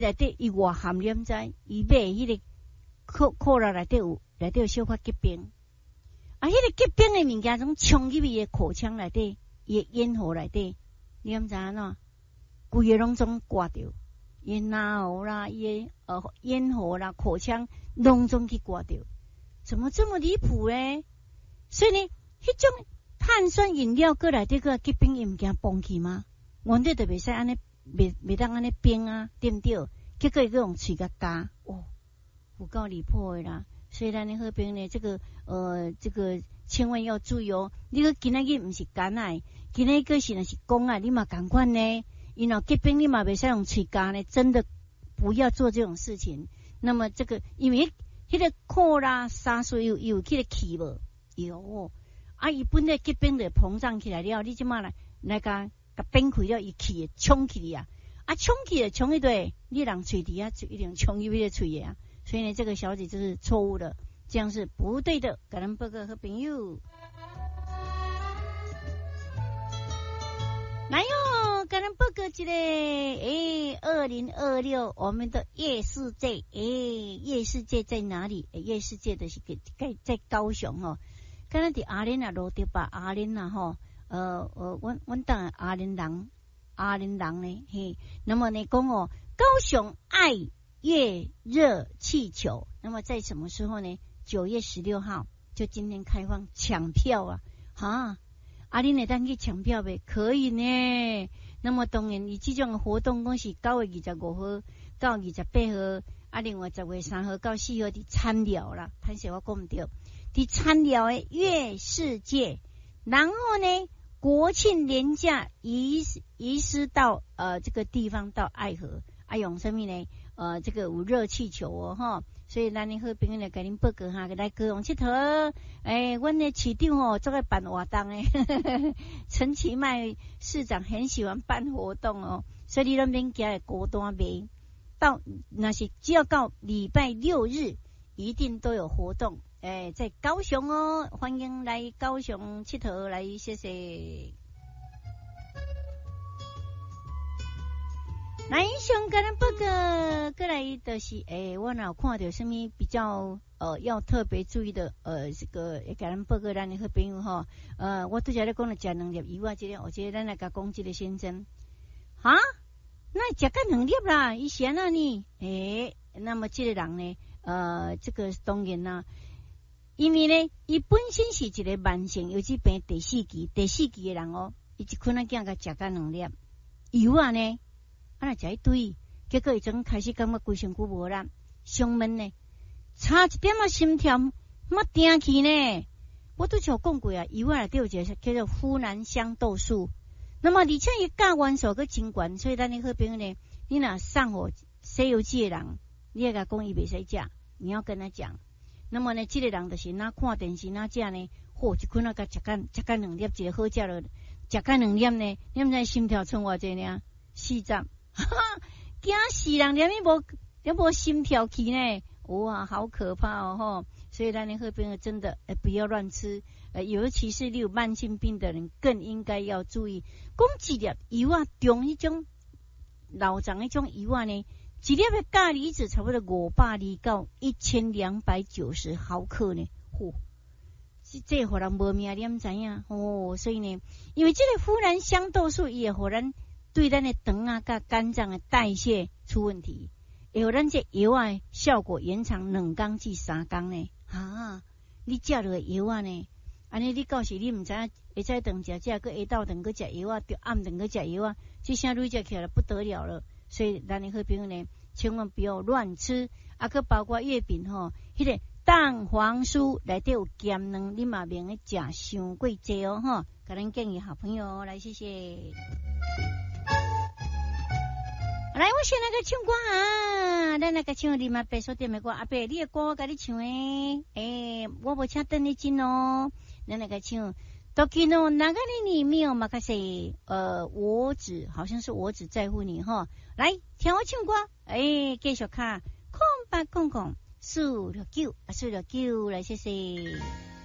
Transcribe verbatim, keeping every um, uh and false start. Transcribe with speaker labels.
Speaker 1: 内底伊外含黏在，伊买迄个可可乐内底有内底有小可结冰，啊，迄个结冰的物件总冲入伊的口腔内底，伊的咽喉内底，你敢知影喏？规个拢总刮着，伊哪喉啦，伊的呃咽喉啦、口腔拢总去刮着，怎么这么离谱咧？所以呢，迄种碳酸饮料过来这个结冰，伊毋惊崩去吗？原底就袂使安尼，袂袂当安尼冰啊，对毋对？结果伊个用喙甲加，哦，有够离谱的啦！所以咱的好朋友呢，这个呃，这个千万要注意哦。你个今仔日毋是干奶，今仔日个是若是讲啊，你嘛共款呢。伊若结冰，你嘛袂使用喙加呢，真的不要做这种事情。那么这个，因为迄个可啦、沙水有有迄个气无，有啊，伊本来结冰就膨胀起来了，你即马来来甲甲冰开了，伊气冲起嚟啊，啊冲起来冲迄对，你人喙底啊就一定冲入迄个喙啊，所以呢，这个小姐就是错误的，这样是不对的。感恩报告和朋友。来哟，感恩报告一个，诶，二零二六我们的夜世界，诶，夜世界在哪里？诶夜世界的是在在高雄哦，刚才伫阿莲啊落地吧，阿莲啊吼，呃呃，阮阮当阿莲人，阿莲人呢，嘿，那么呢讲哦，高雄爱乐热气球，那么在什么时候呢？九月十六号，就今天开放抢票啊，哈。啊，你会当去抢票呗？可以呢。那么当然，伊这种活动讲是九月二十五号到二十八号，啊，另外十月三号到四号伫参寮啦。歹势我讲唔对，伫参寮的乐世界，然后呢，国庆连假移移师到呃这个地方到爱河，啊用什么呢？呃，这个有热气球哦，哈。所以咱的好朋友来甲恁报告哈，来高雄佚佗。诶，阮的市长哦，做个办活动诶，陈其迈市长很喜欢办活动哦，所以你那边加高单买，到那是只要到礼拜六日，一定都有活动。诶，在高雄哦，欢迎来高雄佚佗来，谢谢。来，上个人报告过来的是，诶，我哪有看到什么比较呃要特别注意的呃这个个人报告咱的好朋友哈，呃，我拄则咧讲了食两粒以外，即个，我觉得咱来甲讲即个先生，哈，那食个两粒啦，伊是安那呢？诶，那么这个人呢，呃，这个当然啦，因为呢，伊本身是一个慢性游击病第四期，第四期的人哦，伊一困仔囝甲食个两粒，油啊呢？啊，那食一堆，结果伊种开始感觉规身躯无力，上闷呢，差一点啊心跳，乜定去呢？我都像讲过啊，伊外来对有一个叫做湖南香豆素，那么而且伊价元素个真悬，所以咱的好朋友呢，你若上火西游记的人，你要甲讲伊袂使食，你要跟他讲。那么呢，这个人就是哪看电视哪食呢？嚯，一困啊甲食干食干两粒，一个好食了，食干两粒呢，你毋知心跳剩偌济呢？四十。哈哈，惊死人，连咪无连无心跳起呢，哇，好可怕哦吼！所以咱的好朋友真的，呃，不要乱吃，呃，尤其是你有慢性病的人，更应该要注意。讲一粒油啊，中迄种老长迄种油啊呢，一粒的钙离子差不多五百二到一千两百九十毫克呢，嚯！这互人无命，你毋知影哦？所以呢，因为这个湖南香豆素也互人。对咱的肠啊、甲肝脏的代谢出问题，会有咱这药啊效果延长两天至三天呢。啊，你食落药啊呢？安尼你到时你毋知影，会再顿食食，个下昼顿个食药啊，着暗顿个食药啊，这下累积起来不得了了。所以咱的好朋友呢，千万不要乱吃，啊，个包括月饼吼，迄个蛋黄酥内底有咸蛋，你嘛免去食伤过济哦吼。甲咱建议好朋友来，谢谢。来，我先来个唱歌啊！咱来个唱你嘛白说点的歌，阿伯，你的歌我甲你唱诶，诶，我无请等你进哦。咱来个唱，Tokino Nagari ni mio makase，呃，我只好像是我只在乎你哈。来，听我唱歌，诶，继续卡，空八空空，数六九，数六九，来谢谢。